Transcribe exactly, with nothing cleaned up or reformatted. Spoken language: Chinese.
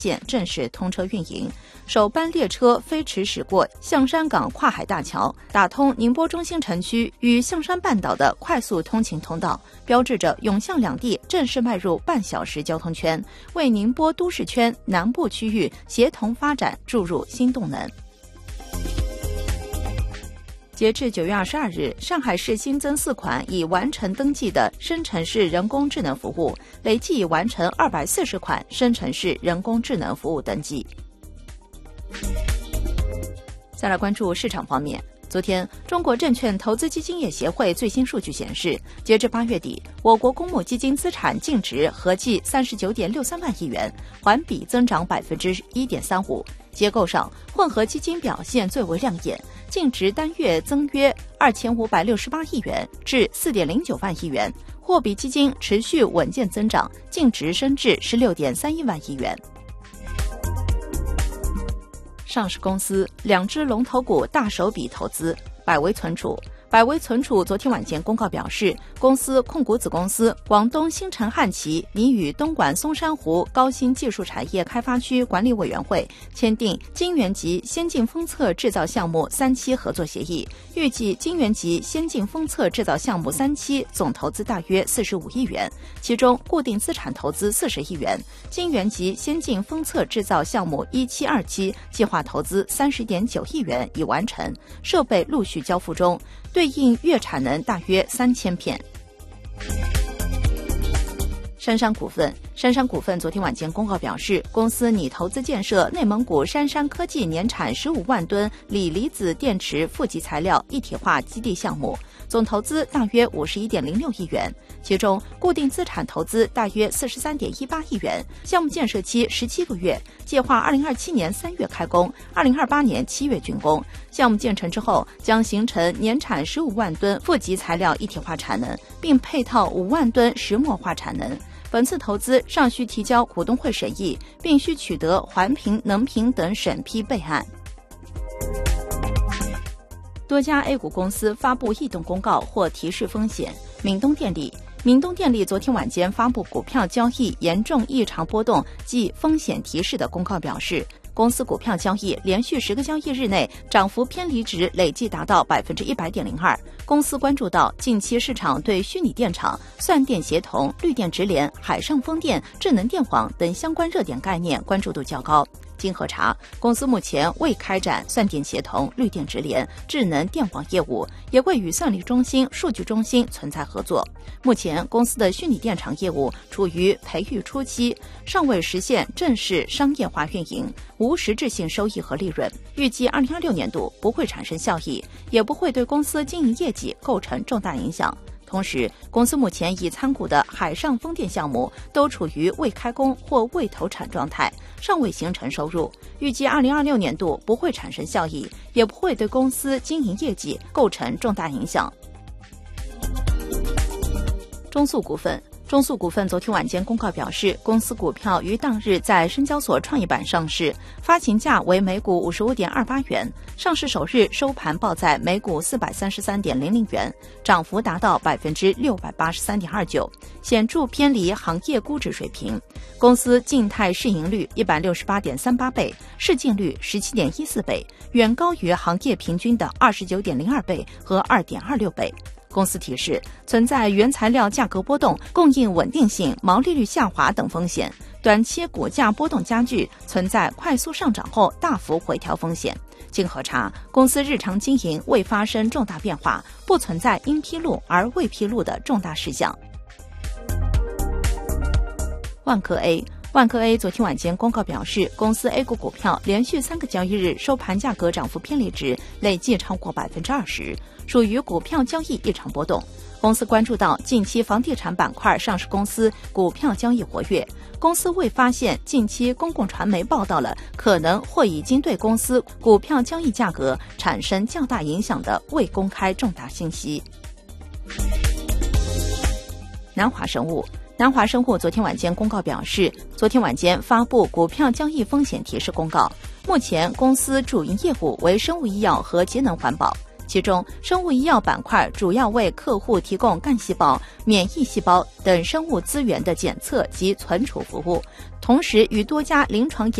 线正式通车运营，首班列车飞驰驶过象山港跨海大桥，打通宁波中心城区与象山半岛的快速通勤通道，标志着永象两地正式迈入半小时交通圈，为宁波都市圈南部区域协同发展注入新动能。截至九月二十二日，上海市新增四款已完成登记的深城市人工智能服务，累计已完成二百四十款深城市人工智能服务登记。再来关注市场方面。昨天，中国证券投资基金业协会最新数据显示，截至八月底，我国公募基金资产净值合计三十九点六三万亿元，环比增长百分之一点三五。结构上，混合基金表现最为亮眼，净值单月增约二千五百六十八亿元至四点零九万亿元，货币基金持续稳健增长，净值升至十六点三一万亿元。上市公司两只龙头股大手笔投资，百威存储。百威存储昨天晚间公告表示，公司控股子公司广东新城汉奇拟与东莞松山湖高新技术产业开发区管理委员会签订晶圆级先进封测制造项目三期合作协议，预计晶圆级先进封测制造项目三期总投资大约四十五亿元，其中固定资产投资四十亿元，晶圆级先进封测制造项目一期、二期计划投资三十点九亿元已完成，设备陆续交付中。对应月产能大约三千片。杉杉股份，杉杉股份昨天晚间公告表示，公司拟投资建设内蒙古杉杉科技年产十五万吨锂离子电池负极材料一体化基地项目，总投资大约五十一点零六亿元，其中固定资产投资大约四十三点一八亿元，项目建设期十七个月，计划二零二七年三月开工，二零二八年七月竣工。项目建成之后，将形成年产十五万吨负极材料一体化产能，并配套五万吨石墨化产能。本次投资尚需提交股东会审议，并需取得环评、能评等审批备案。多家 A 股公司发布异动公告或提示风险。闽东电力闽东电力昨天晚间发布股票交易严重异常波动及风险提示的公告表示，公司股票交易连续十个交易日内涨幅偏离值累计达到百分之一百点零二。公司关注到近期市场对虚拟电厂、算电协同、绿电直联、海上风电、智能电网等相关热点概念关注度较高。经核查，公司目前未开展算电协同、绿电直联、智能电网业务，也未与算力中心、数据中心存在合作。目前，公司的虚拟电厂业务处于培育初期，尚未实现正式商业化运营，无实质性收益和利润。预计二零二六年度不会产生效益，也不会对公司经营业绩构成重大影响。同时，公司目前已参股的海上风电项目都处于未开工或未投产状态，尚未形成收入。预计二零二六年度不会产生效益，也不会对公司经营业绩构成重大影响。中速股份中速股份昨天晚间公告表示，公司股票于当日在深交所创业板上市，发行价为每股五十五点二八元，上市首日收盘报在每股四百三十三点零零元，涨幅达到百分之六百八十三点二九，显著偏离行业估值水平。公司静态市盈率一百六十八点三八倍，市净率十七点一四倍，远高于行业平均的二十九点零二倍和二点二六倍。公司提示，存在原材料价格波动、供应稳定性、毛利率下滑等风险，短期股价波动加剧，存在快速上涨后大幅回调风险。经核查，公司日常经营未发生重大变化，不存在应披露而未披露的重大事项。万科 A万科 A 昨天晚间公告表示，公司 A 股股票连续三个交易日收盘价格涨幅偏离值累计超过百分之二十，属于股票交易异常波动。公司关注到近期房地产板块上市公司股票交易活跃，公司未发现近期公共传媒报道了可能或已经对公司股票交易价格产生较大影响的未公开重大信息。南华生物南华生物昨天晚间公告表示，昨天晚间发布股票交易风险提示公告。目前公司主营业务为生物医药和节能环保。 其中，生物医药板块主要为客户提供干细胞、免疫细胞等生物资源的检测及存储服务，同时与多家临床